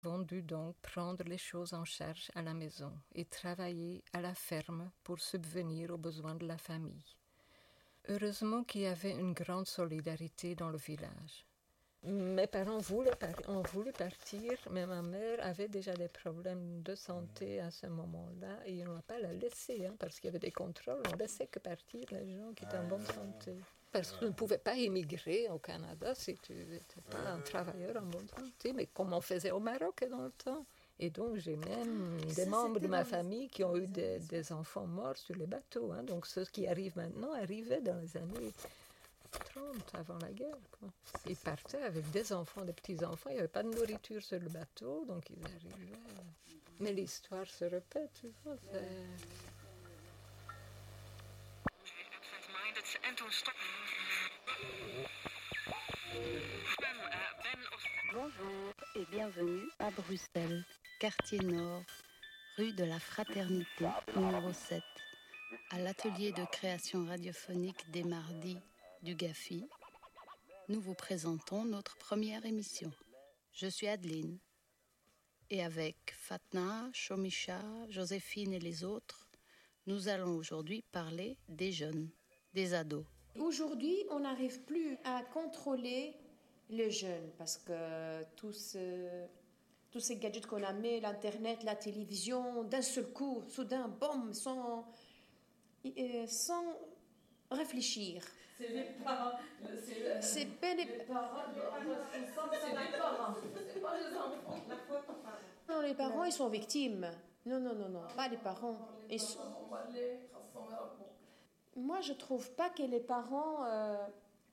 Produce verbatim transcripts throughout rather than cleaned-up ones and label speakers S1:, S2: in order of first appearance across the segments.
S1: avons dû donc prendre les choses en charge à la maison et travailler à la ferme pour subvenir aux besoins de la famille. Heureusement qu'il y avait une grande solidarité dans le village. Mes parents voulaient, par- ont voulu partir, mais ma mère avait déjà des problèmes de santé à ce moment-là et on n'a pas la laissé, hein, parce qu'il y avait des contrôles, on ne laissait que partir les gens qui étaient en bonne santé. Parce qu'on ne pouvait pas émigrer au Canada si tu n'étais pas un travailleur en bonne santé, mais comme on faisait au Maroc dans le temps. Et donc j'ai même
S2: Et
S1: des
S2: ça,
S1: membres de
S2: c'était
S1: ma
S2: dans les-
S1: famille qui ont eu des, des enfants morts sur les bateaux. Hein. Donc ceux qui arrivent maintenant arrivaient dans les années trente, avant la guerre. Quoi. Ils partaient avec des enfants, des petits-enfants. Il n'y avait pas de nourriture sur le bateau, donc ils arrivaient. Mais l'histoire se répète, tu vois. c'est-
S3: En toen stopte. Ben, eh, ben of
S4: Bonjour et bienvenue à Bruxelles, quartier nord, rue de la Fraternité, numéro sept, à l'atelier de création radiophonique des mardis du GAFI. Nous vous présentons notre première émission. Je suis Adeline et avec Fatna, Shomisha, Joséphine et les autres, nous allons aujourd'hui parler des jeunes, des ados.
S2: Aujourd'hui, on n'arrive plus à contrôler les jeunes parce que tous, ce- tous ces gadgets qu'on a mis, l'Internet, la télévision, d'un seul coup, soudain, boum, sans, euh, sans réfléchir.
S5: C'est les parents. C'est, le-
S2: C'est pas les...
S5: les parents. C'est les parents. C'est pas les enfants.
S2: Non, les parents, ils sont victimes. Non, non, non, non, pas les parents. Ils sont-
S5: On va les transformer en bon.
S2: Moi, je trouve pas que les parents euh,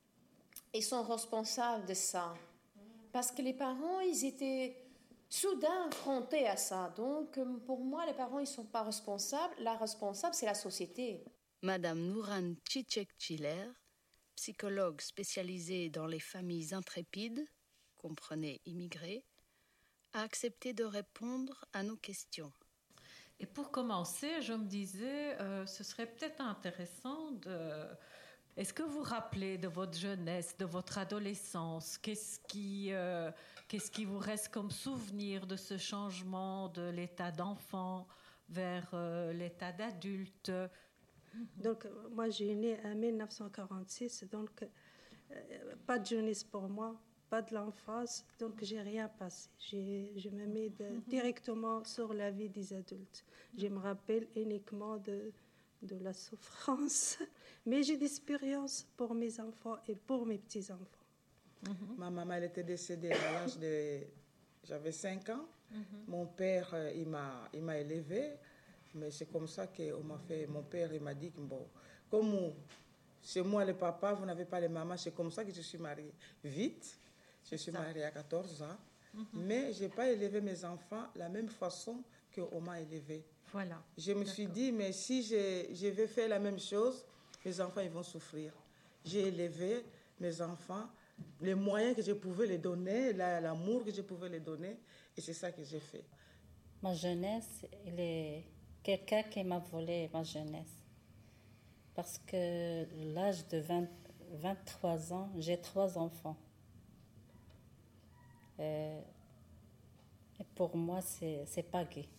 S2: ils sont responsables de ça. Parce que les parents, ils étaient soudain confrontés à ça. Donc, euh, pour moi, les parents, ils sont pas responsables. La responsable, c'est la société.
S4: Madame Nouran Tchitchek-Chiller, psychologue spécialisée dans les familles intrépides, comprenez immigrés, a accepté de répondre à nos questions.
S6: Et pour commencer, je me disais, euh, ce serait peut-être intéressant de... Est-ce que vous vous rappelez de votre jeunesse, de votre adolescence? Qu'est-ce qui, euh, qu'est-ce qui vous reste comme souvenir de ce changement de l'état d'enfant vers euh, l'état d'adulte?
S7: Donc, euh, moi, j'ai né en dix-neuf cent quarante-six, donc euh, pas de jeunesse pour moi, pas de l'enfance, donc j'ai rien passé. J'ai, je me mets de- directement sur la vie des adultes. Je me rappelle uniquement de, de la souffrance, mais j'ai d'expérience pour mes enfants et pour mes petits-enfants.
S8: Ma maman, elle était décédée à l'âge de... J'avais cinq ans. Mon père, euh, il m'a, il m'a élevée. Mais c'est comme ça qu'on m'a fait... Mon père, il m'a dit que, bon, comme on- c'est moi le papa, vous n'avez pas les mamans, c'est comme ça que je suis mariée vite. Je suis mariée à quatorze ans. Mais je n'ai pas élevé mes enfants de la même façon qu'on m'a élevé.
S6: Voilà.
S8: Je me suis dit, mais si je, je vais faire la même chose, mes enfants, ils vont souffrir. J'ai élevé mes enfants, les moyens que je pouvais les donner, la- l'amour que je pouvais les donner, et c'est ça que j'ai fait.
S9: Ma jeunesse, il est quelqu'un qui m'a volé ma jeunesse. Parce que l'âge de vingt, vingt-trois ans, j'ai trois enfants. Et, et pour moi, c'est, c'est pas gai.